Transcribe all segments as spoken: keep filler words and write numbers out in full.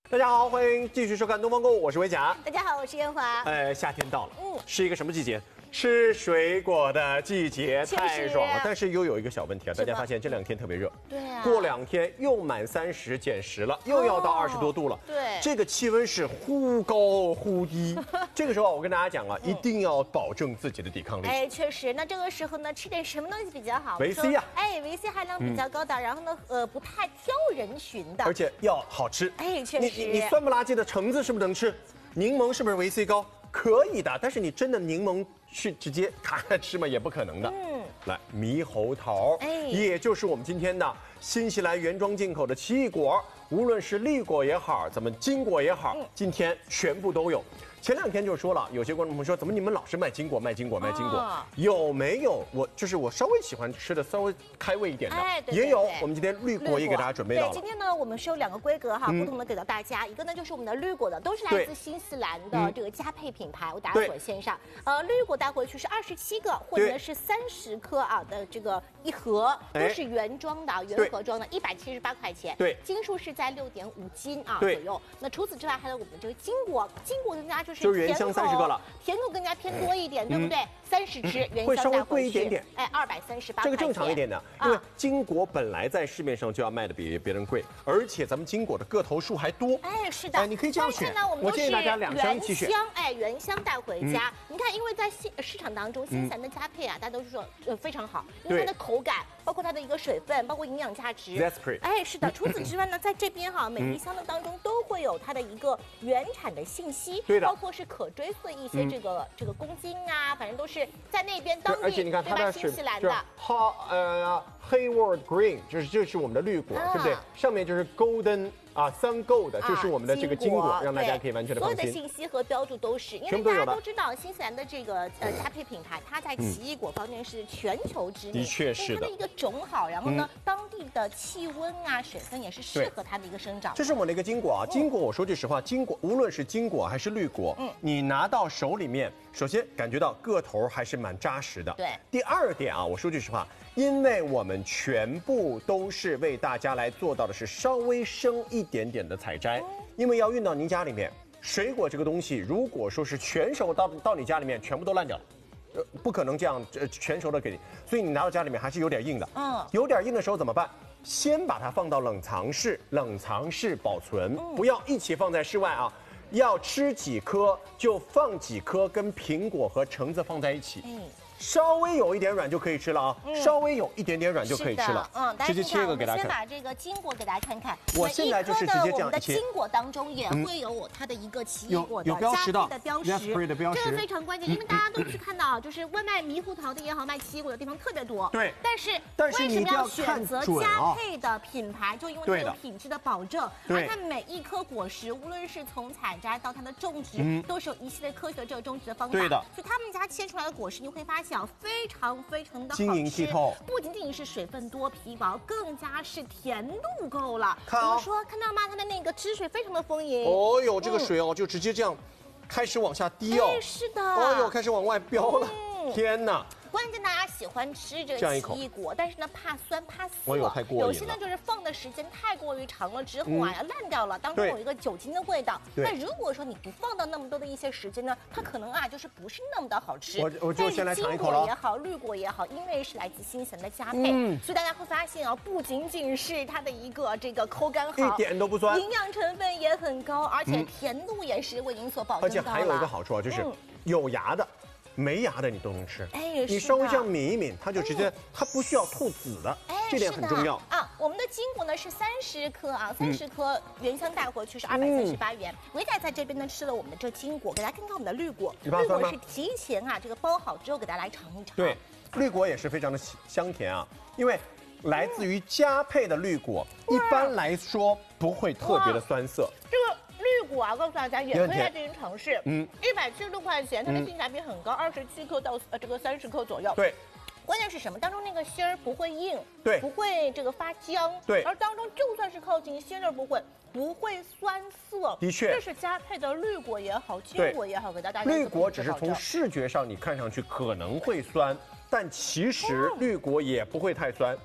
大家好，欢迎继续收看《东方购物》，我是维甲。 大家好，我是燕华。 哎，夏天到了， 嗯， 是一个什么季节？吃水果的季节，太爽了。但是又有一个小问题啊，大家发现这两天特别热， 对啊， 过两天又满三十减十了，又要到二十多度了。 对， 这个气温是忽高忽低。这个时候我跟大家讲啊，一定要保证自己的抵抗力。 哎，确实，那这个时候呢，吃点什么东西比较好？ 维 C 呀， 哎，维 C 含量比较高的，然后呢，呃，不太挑人群的， 而且要好吃。 哎，确实。 你你你酸不拉几的橙子是不是能吃？柠檬是不是维 C 高？可以的，但是你真的柠檬去直接咔吃嘛，也不可能的。嗯，来猕猴桃，哎，也就是我们今天的新西兰原装进口的奇异果，无论是绿果也好，咱们金果也好，今天全部都有。前两天就说了，有些观众朋友说，怎么你们老是卖金果、卖金果、卖金果？哦、有没有我就是我稍微喜欢吃的稍微开胃一点的，哎、对对对也有。我们今天绿果也给大家准备到了。 对，今天呢，我们是有两个规格哈，嗯、不同的给到大家。一个呢就是我们的绿果的，都是来自新西兰的这个佳配品牌，我大家所线上。呃，绿果带回去是二十七个，或者是三十颗啊的这个一盒，都是原装的、原盒装的，一百七十八块钱。 对， 斤数是在六点五斤啊左右。那除此之外，还有我们的这个金果，金果更加就是就是原香三十个了， 甜口更加偏多一点，对不对？三十支原会稍微贵一点点， 哎，二百三十八。 这个正常一点的，因为金果本来在市面上就要卖的比别人贵，而且咱们金果的个头数还多。 哎，是的， 哎，你可以这样选。 呢，我们我建议大家两箱一起选。 原香，哎，原香带回家。你看，因为在市市场当中，新西兰的佳配啊，大家都是说呃非常好，因为它的口感，包括它的一个水分，包括营养价值。哎，是的。除此之外呢，在这边哈，每一箱的当中都会有它的一个原产的信息， 对的， 包括是可追溯的一些这个这个公斤啊，反正都是在那边当地， 而且你看它的新西兰的哈呃 Hayward Green， 就是这是我们的绿果，对不对？上面就是 Golden 啊 Sun Gold， 就是我们的这个金果，让大家可以完全的放心。 所有的信息和标注都是，因为大家都知道新西兰的这个呃佳配品牌，它在奇异果方面是全球知名， 的确是的。 它的一个种好，然后呢，当地的气温啊、水分也是适合它的一个生长。 这是我们的一个金果啊，金果我说句实话，金果无论是金果还是绿果，嗯，你拿到手里面，首先感觉到个头还是蛮扎实的。 对。 第二点啊，我说句实话，因为我们全部都是为大家来做到的是稍微生一点点的采摘，因为要运到您家里面，水果这个东西，如果说是全熟到到你家里面，全部都烂掉了。呃，不可能这样，呃，全熟的给你，所以你拿到家里面还是有点硬的。嗯，有点硬的时候怎么办？先把它放到冷藏室，冷藏室保存，嗯、不要一起放在室外啊。要吃几颗就放几颗，跟苹果和橙子放在一起。嗯。稍微有一点软就可以吃了啊，嗯、稍微有一点点软就可以吃了。 嗯， 直接切一个给大家看。 先把这个金果给大家看看。 我现在就是直接这样切。 我们的金果当中也会有它的一个奇异果的有标识的标识， 的标识， 这个非常关键，因为大家都去看到，就是外卖猕猴桃的也好，卖奇异果的地方特别多。 对。 但是但是为什么要选择佳配的品牌？就因为它有品质的保证，而它每一颗果实，无论是从采摘到它的种植，都是有一系列科学的这个种植的方法。 对的。 所以他们家切出来的果实，你会发现非常。非常的好吃， 晶莹剔透， 不仅仅是水分多、皮薄，更加是甜度够了。 看我们说看到吗？它的那个汁水非常的丰盈。 哦哟，这个水哦，就直接这样开始往下滴哦。 是的。 哦哟，开始往外飙了。天哪！ 关键大家喜欢吃这个奇异果，但是呢怕酸怕涩， 我有太过瘾了。 有些呢就是放的时间太过于长了之后啊，要烂掉了，当中有一个酒精的味道。那如果说你不放到那么多的一些时间呢，它可能啊就是不是那么的好吃。 我我就先来尝一口了。 金果也好，绿果也好，因为是来自新西兰的佳配，嗯、所以大家会发现啊，不仅仅是它的一个这个口感好， 一点都不酸， 营养成分也很高，而且甜度也是为您所保证到了。 而且还有一个好处啊，就是有芽的。没芽的你都能吃， 哎， 你稍微这样抿一抿，它就直接，它不需要透籽的，这点很重要啊。我们的金果呢是三十颗啊，三十颗原香带回去是二百三十八元。维仔在这边呢吃了我们的这金果，给大家看看我们的绿果，绿果是提前啊这个包好之后给大家来尝一尝。 对，绿果也是非常的香甜啊，因为来自于佳配的绿果，一般来说不会特别的酸涩。 这个。绿果啊，告诉大家也可以来进行尝试。嗯，一百七十六块钱，它的性价比很高，二十七克到呃这个三十克左右。 对， 关键是什么？当中那个芯儿不会硬， 对， 不会这个发浆， 对， 而当中就算是靠近芯儿不会，不会酸涩。 的确， 这是佳配的绿果也好，金果也好，给大家绿果只是从视觉上你看上去可能会酸，但其实绿果也不会太酸。 但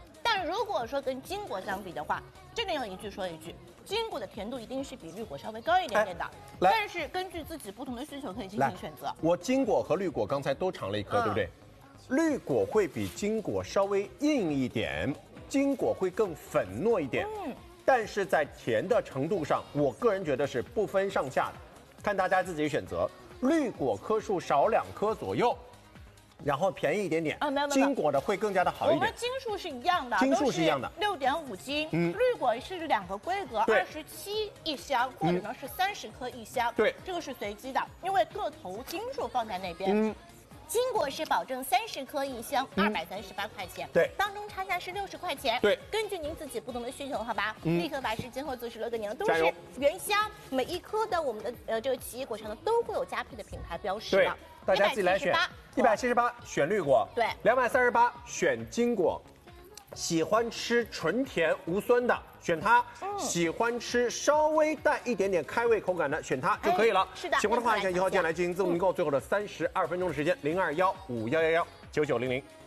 那如果说跟金果相比的话，这里有一句说一句，金果的甜度一定是比绿果稍微高一点点的，但是根据自己不同的需求可以进行选择。 我金果和绿果刚才都尝了一颗，嗯、对不对？绿果会比金果稍微硬一点，金果会更粉糯一点。嗯，但是在甜的程度上，我个人觉得是不分上下的，看大家自己选择。绿果颗数少两颗左右。然后便宜一点点啊，没有没有，金果的会更加的好一点。 我们斤数是一样的， 斤数是一样的， 六点五斤。嗯，绿果是两个规格，二十七一箱，或者呢是三十颗一箱。 对， 这个是随机的，因为个头斤数放在那边。嗯。金果是保证三十颗一箱，二百三十八块钱。 对， 当中差价是六十块钱。 对， 根据您自己不同的需求，好吧？嗯、立刻把时间后做出了给您，都是原箱，每一颗的我们的呃这个奇异果上呢都会有佳配的品牌标识的。 对，大家自己来选。一百七十八选绿果， 对， 两百三十八选金果。喜欢吃纯甜无酸的选它，嗯、喜欢吃稍微带一点点开胃口感的选它就可以了。 是的， 喜欢的话，按下一号键来进行自动订购。最后的三十二分钟的时间，零二幺五幺幺幺九九零零。